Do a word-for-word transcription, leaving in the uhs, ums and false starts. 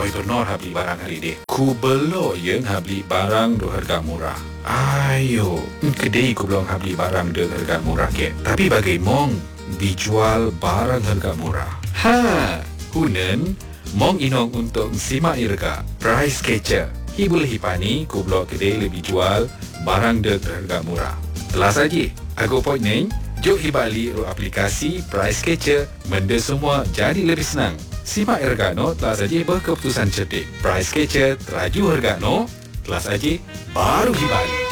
Oi tu nor habli barang hari ni. Ku belok yang habli barang do harga murah. Ayo, kedai ku belum habli barang do harga murah ke. Tapi bagai mong dijual barang harga murah. Ha, hunen mong inong untuk simak irga price catcher. Hibul hipani ku blok kedai lebih jual barang do harga murah. Telah saja, aku point ni, jom hibali ru aplikasi price catcher, benda semua jadi lebih senang. Simak harga no, telah saja berkeputusan cerdik. Price catcher teraju harga no, telah saja baru hibali.